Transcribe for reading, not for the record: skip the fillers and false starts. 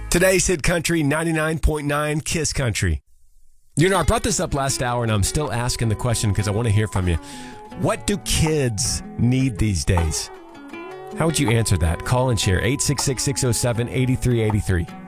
Today's Hit Country 99.9 Kiss Country. You know, I brought this up last hour, and I'm still asking the question because I want to hear from you. What do kids need these days? How would you answer that? Call and share 866-607-8383.